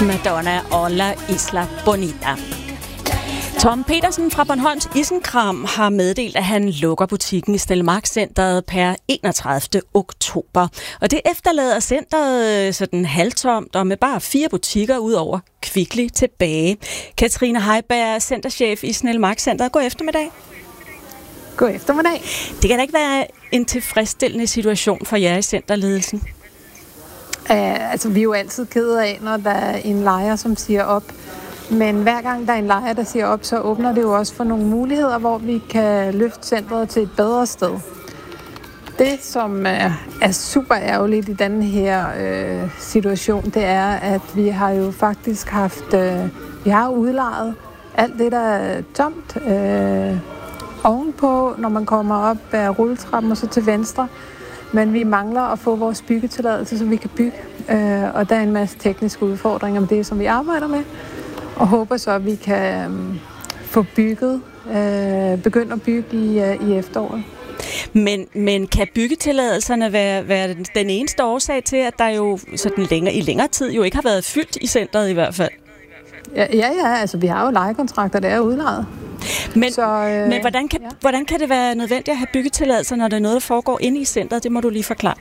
Madonna og La Isla Bonita. Tom Petersen fra Bornholms Isenkram har meddelt, at han lukker butikken i Snellmarkscenteret per 31. oktober. Og det efterlader centeret sådan halvtomt og med bare 4 butikker ud over Kvickly tilbage. Katrine Heiberg, centerchef i Snellmarkscenteret. God eftermiddag. God eftermiddag. Det kan da ikke være en tilfredsstillende situation for jer i centerledelsen? Altså, vi er jo altid kede af, når der er en lejer, som siger op. Men hver gang der er en lejer, der siger op, så åbner det jo også for nogle muligheder, hvor vi kan løfte centret til et bedre sted. Det, som er super ærgerligt i den her situation, det er, at vi har jo faktisk vi har udlejet alt det, der er tomt ovenpå, når man kommer op af rulletrappen og så til venstre. Men vi mangler at få vores byggetilladelse, så vi kan bygge. Og der er en masse tekniske udfordringer med det, som vi arbejder med. Og håber så, at vi kan få bygget, begynde at bygge i efteråret. Men kan byggetilladelserne være den eneste årsag til, at der jo sådan i længere tid jo ikke har været fyldt i centret i hvert fald? Ja, altså vi har jo lejekontrakter, der er udlejet. Men hvordan kan det være nødvendigt at have byggetilladelser, når der er noget, der foregår inde i centret? Det må du lige forklare.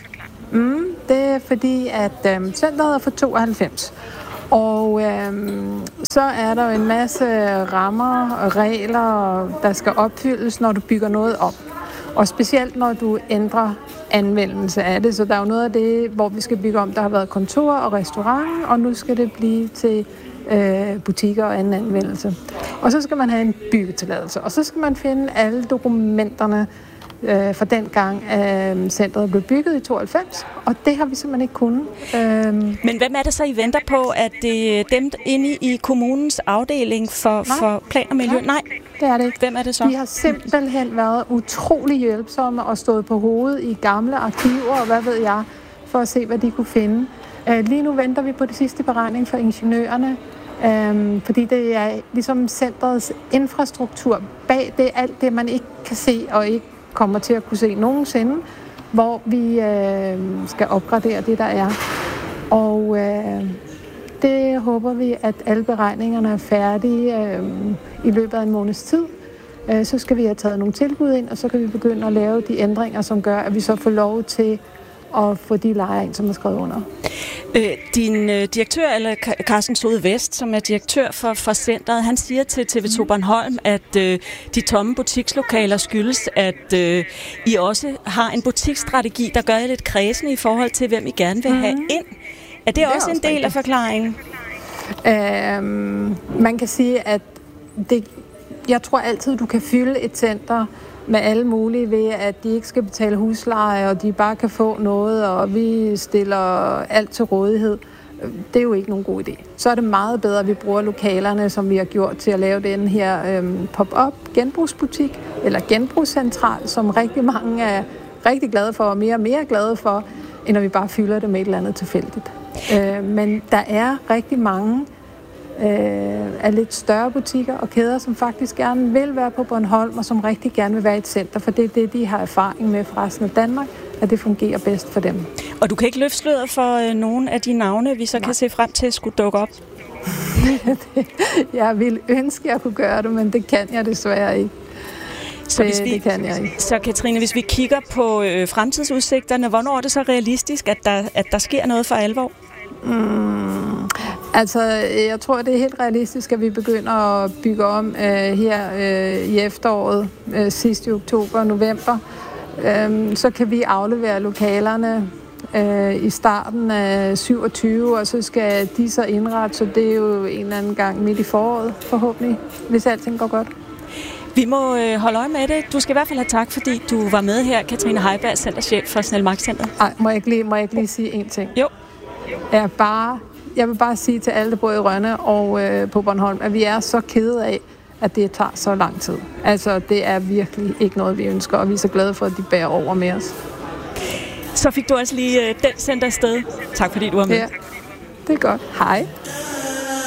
Det er fordi, at centret er fra 92. Og så er der jo en masse rammer og regler, der skal opfyldes, når du bygger noget op. Og specielt når du ændrer anvendelse af det. Så der er jo noget af det, hvor vi skal bygge om, der har været kontor og restaurant, og nu skal det blive til butikker og anden anvendelse. Og så skal man have en byggetilladelse, og så skal man finde alle dokumenterne fra den gang, centret blev bygget i 92, og det har vi simpelthen ikke kunnet. Men hvem er det så, I venter på? At det er dem inde i kommunens afdeling for plan og miljø? Nej, det er det ikke. Hvem er det så? De har simpelthen været utrolig hjælpsomme og stået på hovedet i gamle arkiver og hvad ved jeg, for at se, hvad de kunne finde. Lige nu venter vi på det sidste beregning for ingeniørerne, fordi det er ligesom centrets infrastruktur bag det, alt det, man ikke kan se og ikke kommer til at kunne se nogensinde, hvor vi skal opgradere det, der er. Og det håber vi, at alle beregningerne er færdige i løbet af en måneds tid. Så skal vi have taget nogle tilbud ind, og så kan vi begynde at lave de ændringer, som gør, at vi så får lov til at få de lejere ind, som er skrevet under. Din direktør, eller Carsten Sode Vest, som er direktør for centret, han siger til TV2 Bornholm, at de tomme butikslokaler skyldes, at I også har en butiksstrategi, der gør jer lidt kredsende i forhold til, hvem I gerne vil have ind. Er det også en del af forklaringen? Man kan sige, at jeg tror altid, du kan fylde et center med alle mulige ved, at de ikke skal betale husleje, og de bare kan få noget, og vi stiller alt til rådighed. Det er jo ikke nogen god idé. Så er det meget bedre, at vi bruger lokalerne, som vi har gjort til at lave den her pop-up genbrugsbutik, eller genbrugscentral, som rigtig mange er rigtig glade for, og mere glade for, end når vi bare fylder det med et eller andet tilfældigt. Men der er rigtig mange af lidt større butikker og kæder, som faktisk gerne vil være på Bornholm, og som rigtig gerne vil være i et center, for det er det, de har erfaring med fra resten af Danmark, at det fungerer bedst for dem. Og du kan ikke løfte sløret for nogle af de navne, vi så kan se frem til, at skulle dukke op? Jeg ville ønske, at jeg kunne gøre det, men det kan jeg desværre ikke. Det kan jeg ikke. Så Katrine, hvis vi kigger på fremtidsudsigterne, hvornår er det så realistisk, at der sker noget for alvor? Altså, jeg tror, det er helt realistisk, at vi begynder at bygge om her i efteråret, sidst i oktober og november. Så kan vi aflevere lokalerne i starten af 27, og så skal de så indrette, så det er jo en eller anden gang midt i foråret, forhåbentlig, hvis alting går godt. Vi må holde øje med det. Du skal i hvert fald have tak, fordi du var med her, Katrine Heiberg, centerchef for Snellmarkscenteret. Nej, må jeg ikke lige sige en ting? Jo. Jeg vil bare sige til alle, der bor i Rønne og på Bornholm, at vi er så kede af, at det tager så lang tid. Altså, det er virkelig ikke noget, vi ønsker, og vi er så glade for, at de bærer over med os. Så fik du også lige den sendt afsted. Tak fordi du var med. Ja, det er godt. Hej.